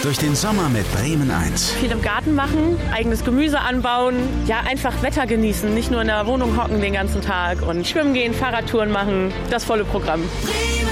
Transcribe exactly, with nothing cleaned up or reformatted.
durch den Sommer mit Bremen eins. Viel im Garten machen, eigenes Gemüse anbauen, ja einfach Wetter genießen, nicht nur in der Wohnung hocken den ganzen Tag und schwimmen gehen, Fahrradtouren machen, das volle Programm. Bremen